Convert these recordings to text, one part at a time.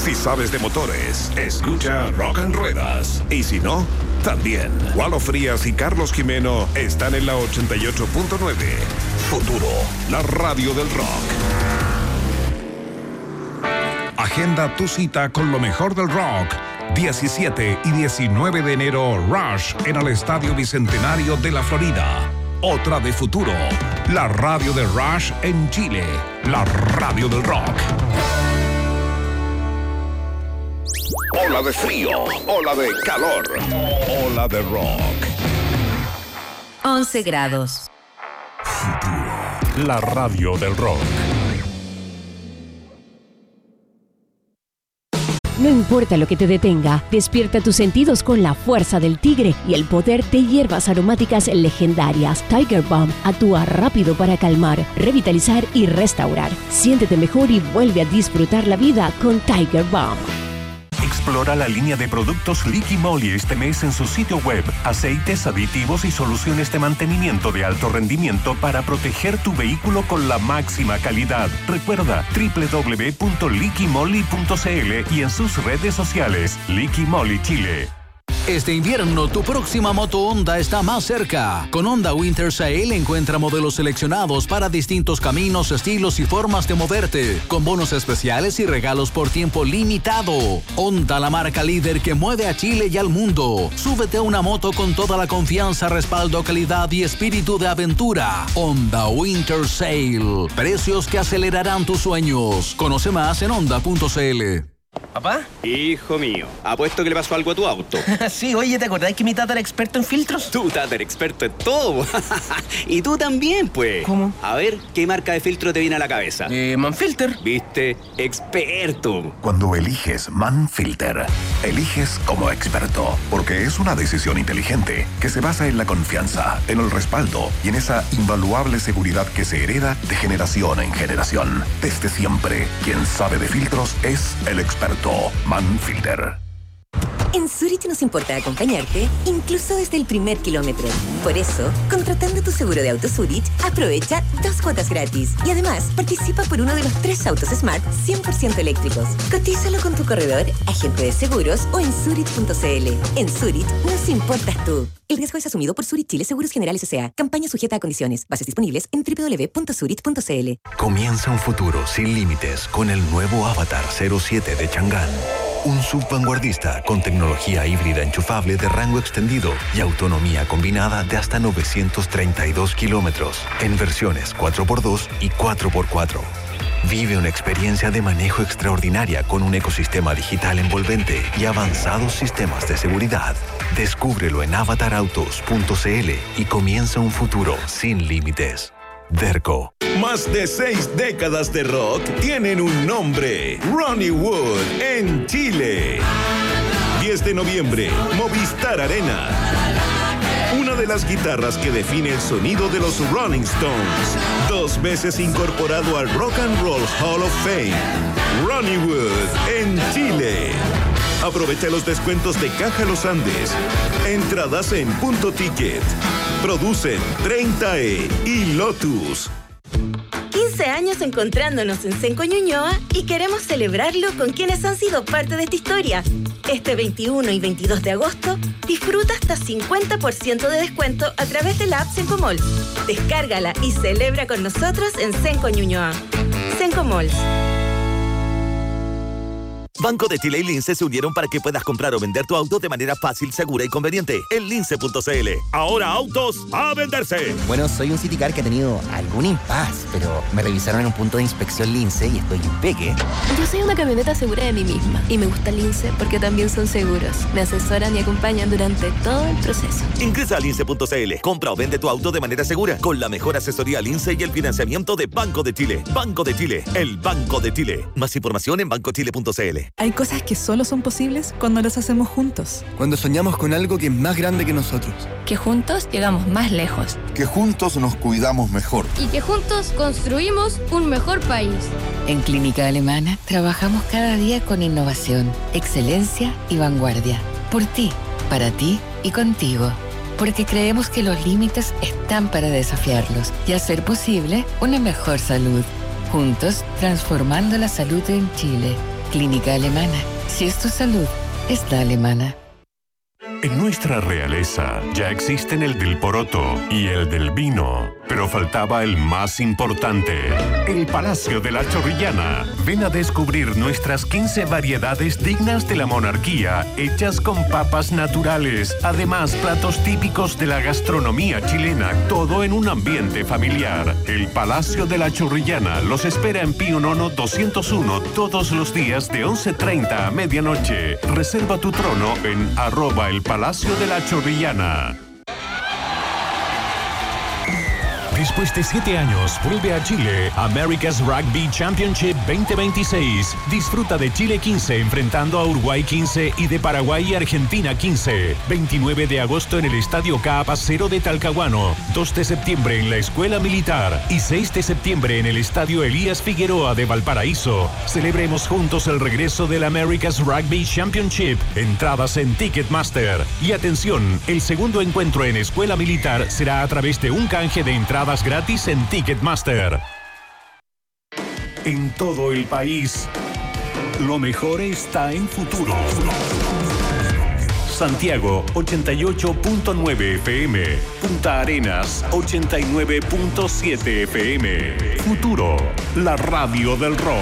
Si sabes de motores, escucha Rock and Ruedas. Y si no, también. Walo Frías y Carlos Jimeno están en la 88.9. Futuro, la radio del rock. Agenda tu cita con lo mejor del rock. 17 y 19 de enero, Rush en el Estadio Bicentenario de la Florida. Otra de Futuro, la radio de Rush en Chile, la radio del rock. Ola de frío, ola de calor, ola de rock. 11 grados. Futuro, la radio del rock. No importa lo que te detenga, despierta tus sentidos con la fuerza del tigre y el poder de hierbas aromáticas legendarias. Tiger Balm actúa rápido para calmar, revitalizar y restaurar. Siéntete mejor y vuelve a disfrutar la vida con Tiger Balm. Explora la línea de productos Liqui Moly este mes en su sitio web. Aceites, aditivos y soluciones de mantenimiento de alto rendimiento para proteger tu vehículo con la máxima calidad. Recuerda www.liquimoly.cl y en sus redes sociales. Liqui Moly Chile. Este invierno, tu próxima moto Honda está más cerca. Con Honda Winter Sale encuentra modelos seleccionados para distintos caminos, estilos y formas de moverte, con bonos especiales y regalos por tiempo limitado. Honda, la marca líder que mueve a Chile y al mundo. Súbete a una moto con toda la confianza, respaldo, calidad y espíritu de aventura. Honda Winter Sale. Precios que acelerarán tus sueños. Conoce más en honda.cl. ¿Papá? Hijo mío, apuesto que le pasó algo a tu auto. Sí, oye, ¿te acordás que mi tata era experto en filtros? Tu tata era experto en todo. Y tú también, pues. ¿Cómo? A ver, ¿qué marca de filtro te viene a la cabeza? Manfilter. ¿Viste? Experto. Cuando eliges Manfilter, eliges como experto, porque es una decisión inteligente que se basa en la confianza, en el respaldo y en esa invaluable seguridad que se hereda de generación en generación. Desde siempre, quien sabe de filtros es el experto Manfilter. En Zurich nos importa acompañarte, incluso desde el primer kilómetro. Por eso, contratando tu seguro de auto Zurich, aprovecha 2 cuotas gratis. Y además, participa por uno de los 3 autos Smart 100% eléctricos. Cotízalo con tu corredor, agente de seguros o en Zurich.cl. En Zurich, nos importas tú. El riesgo es asumido por Zurich Chile Seguros Generales S.A. Campaña sujeta a condiciones. Bases disponibles en www.zurich.cl. Comienza un futuro sin límites con el nuevo Avatar 07 de Chang'an. Un SUV vanguardista con tecnología híbrida enchufable de rango extendido y autonomía combinada de hasta 932 kilómetros en versiones 4x2 y 4x4. Vive una experiencia de manejo extraordinaria con un ecosistema digital envolvente y avanzados sistemas de seguridad. Descúbrelo en avatarautos.cl y comienza un futuro sin límites. Derco. Más de 6 décadas de rock tienen un nombre: Ronnie Wood en Chile. 10 de noviembre, Movistar Arena. Una de las guitarras que define el sonido de los Rolling Stones. 2 veces incorporado al Rock and Roll Hall of Fame. Ronnie Wood en Chile. Aprovecha los descuentos de Caja Los Andes. Entradas en Punto Ticket. Producen 30E y Lotus. 15 años encontrándonos en Cenco Ñuñoa y queremos celebrarlo con quienes han sido parte de esta historia. Este 21 y 22 de agosto, disfruta hasta 50% de descuento a través de la app Cenco Mall. Descárgala y celebra con nosotros en Cenco Ñuñoa. Cenco Malls. Banco de Chile y Lince se unieron para que puedas comprar o vender tu auto de manera fácil, segura y conveniente en lince.cl. Ahora autos a venderse. Bueno, soy un Citicar que ha tenido algún impasse, pero me revisaron en un punto de inspección Lince y estoy impeque. Yo soy una camioneta segura de mí misma y me gusta Lince porque también son seguros. Me asesoran y acompañan durante todo el proceso. Ingresa a lince.cl. Compra o vende tu auto de manera segura con la mejor asesoría Lince y el financiamiento de Banco de Chile. Banco de Chile, el Banco de Chile. Más información en bancochile.cl. Hay cosas que solo son posibles cuando las hacemos juntos. Cuando soñamos con algo que es más grande que nosotros. Que juntos llegamos más lejos. Que juntos nos cuidamos mejor. Y que juntos construimos un mejor país. En Clínica Alemana trabajamos cada día con innovación, excelencia y vanguardia. Por ti, para ti y contigo. Porque creemos que los límites están para desafiarlos y hacer posible una mejor salud. Juntos, transformando la salud en Chile. Clínica Alemana. Si es tu salud, es la alemana. En nuestra realeza ya existen el del poroto y el del vino, pero faltaba el más importante, el Palacio de la Chorrillana. Ven a descubrir nuestras 15 variedades dignas de la monarquía, hechas con papas naturales. Además, platos típicos de la gastronomía chilena, todo en un ambiente familiar. El Palacio de la Chorrillana los espera en Pío Nono 201 todos los días de 11:30 a medianoche. Reserva tu trono en @el Palacio de la Chorrillana. Después de 7 años, vuelve a Chile America's Rugby Championship 2026. Disfruta de Chile 15 enfrentando a Uruguay 15 y de Paraguay y Argentina 15. 29 de agosto en el Estadio Caapacero de Talcahuano. 2 de septiembre en la Escuela Militar. Y 6 de septiembre en el Estadio Elías Figueroa de Valparaíso. Celebremos juntos el regreso del America's Rugby Championship. Entradas en Ticketmaster. Y atención, el segundo encuentro en Escuela Militar será a través de un canje de entradas gratis en Ticketmaster. En todo el país, lo mejor está en Futuro. Santiago 88.9 FM, Punta Arenas 89.7 FM. Futuro, la radio del rock.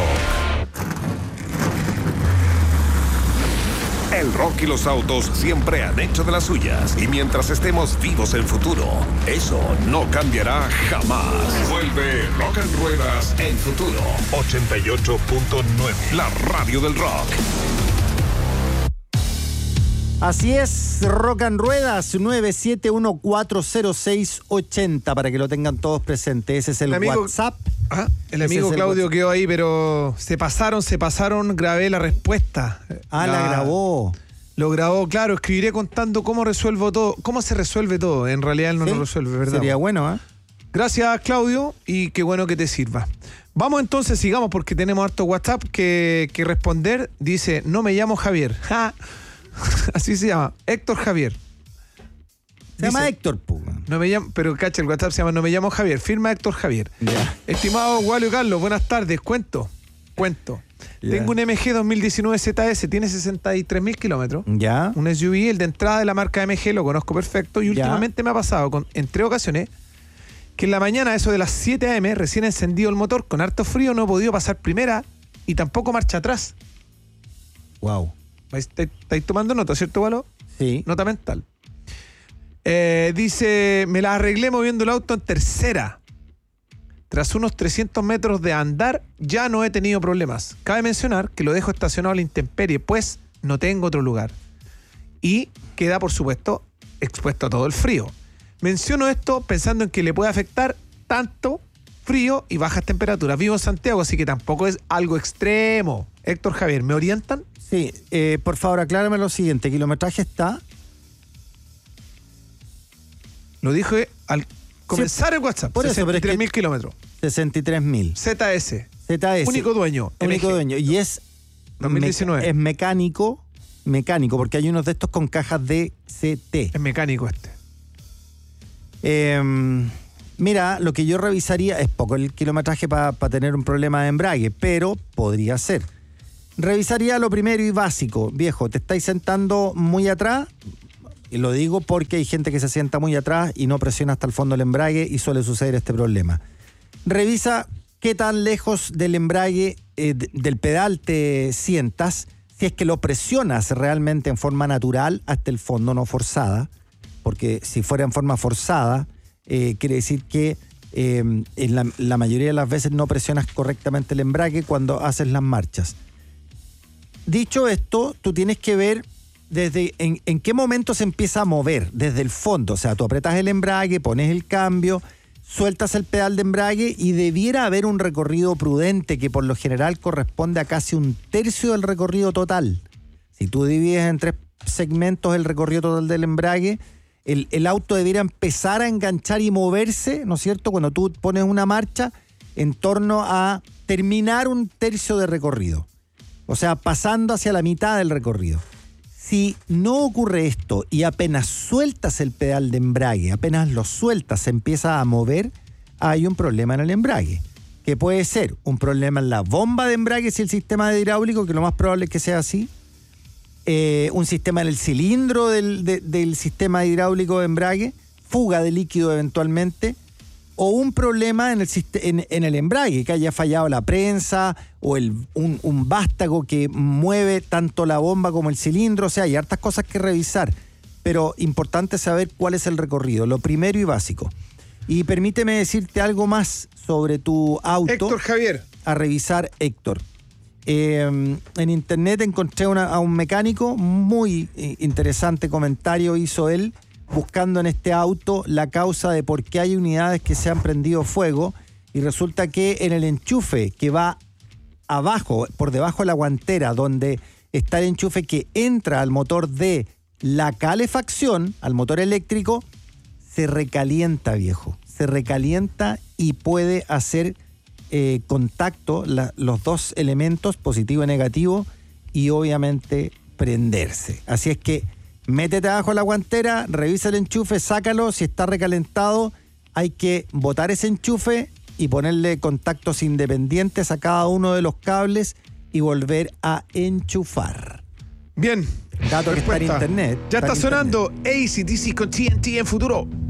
El rock y los autos siempre han hecho de las suyas. Y mientras estemos vivos en Futuro, eso no cambiará jamás. Vuelve Rock en Ruedas en Futuro 88.9. La radio del rock. Así es, Rock en Ruedas 971400680 para que lo tengan todos presentes. Ese es el WhatsApp. El amigo Claudio quedó ahí, pero se pasaron, grabé la respuesta. La grabó. Lo grabó, claro, escribiré contando cómo resuelvo todo, cómo se resuelve todo. En realidad él no lo resuelve, ¿verdad? Sería bueno, ¿eh? Gracias, Claudio, y qué bueno que te sirva. Vamos entonces, sigamos, porque tenemos harto WhatsApp que responder. Dice, no me llamo Javier. Así se llama, Héctor Javier. Se llama Héctor, no me llamo, pero cacha, el WhatsApp se llama No me llamo Javier, firma Héctor Javier. Yeah. Estimado Walio Carlos, buenas tardes, cuento. Yeah. Tengo un MG 2019 ZS, tiene 63.000 kilómetros. Ya. Un SUV, el de entrada de la marca MG, lo conozco perfecto. Y últimamente me ha pasado en 3 ocasiones que en la mañana, eso de las 7 a.m., recién encendido el motor, con harto frío, no he podido pasar primera y tampoco marcha atrás. Wow. ¿Estáis tomando nota, cierto, Walo? Sí. Nota mental. Dice, me la arreglé moviendo el auto en tercera. Tras unos 300 metros de andar, ya no he tenido problemas. Cabe mencionar que lo dejo estacionado a la intemperie, pues no tengo otro lugar. Y queda, por supuesto, expuesto a todo el frío. Menciono esto pensando en que le puede afectar tanto frío y bajas temperaturas. Vivo en Santiago, así que tampoco es algo extremo. Héctor Javier, ¿me orientan? Sí, por favor, aclárame lo siguiente. ¿Kilometraje está? Lo dije al comenzar el WhatsApp. Por eso, 63.000 kilómetros. 63.000. ZS. Único dueño. Y es 2019. Es mecánico, porque hay unos de estos con cajas de CT. Es mecánico este. Mira, lo que yo revisaría es poco el kilometraje para tener un problema de embrague, pero podría ser. Revisaría lo primero y básico. Viejo, ¿te estáis sentando muy atrás? Y lo digo porque hay gente que se sienta muy atrás y no presiona hasta el fondo el embrague y suele suceder este problema. Revisa qué tan lejos del embrague, del pedal te sientas, si es que lo presionas realmente en forma natural hasta el fondo, no forzada, porque si fuera en forma forzada, quiere decir que en la mayoría de las veces no presionas correctamente el embrague cuando haces las marchas. Dicho esto, tú tienes que ver desde en qué momento se empieza a mover, desde el fondo. O sea, tú apretas el embrague, pones el cambio, sueltas el pedal de embrague y debiera haber un recorrido prudente que por lo general corresponde a casi 1/3 del recorrido total. Si tú divides en 3 segmentos el recorrido total del embrague, el auto debiera empezar a enganchar y moverse, ¿no es cierto?, cuando tú pones una marcha en torno a terminar 1/3 de recorrido. O sea, pasando hacia la mitad del recorrido. Si no ocurre esto y apenas sueltas el pedal de embrague, apenas lo sueltas, se empieza a mover, hay un problema en el embrague. que puede ser un problema en la bomba de embrague si el sistema de hidráulico, que lo más probable es que sea así, un sistema en el cilindro del sistema hidráulico de embrague, fuga de líquido eventualmente, o un problema en el embrague, que haya fallado la prensa o un vástago que mueve tanto la bomba como el cilindro. O sea, hay hartas cosas que revisar, pero importante saber cuál es el recorrido, lo primero y básico. Y permíteme decirte algo más sobre tu auto. Héctor Javier. A revisar, Héctor. En internet encontré a un mecánico, muy interesante comentario hizo él, buscando en este auto la causa de por qué hay unidades que se han prendido fuego, y resulta que en el enchufe que va abajo, por debajo de la guantera, donde está el enchufe que entra al motor de la calefacción, al motor eléctrico, se recalienta, viejo. Se recalienta y puede hacer contacto los dos elementos, positivo y negativo, y obviamente prenderse. Así es que métete abajo de la guantera, revisa el enchufe, sácalo. Si está recalentado, hay que botar ese enchufe y ponerle contactos independientes a cada uno de los cables y volver a enchufar. Bien. Dato que está en internet. Ya está sonando AC/DC con TNT en futuro.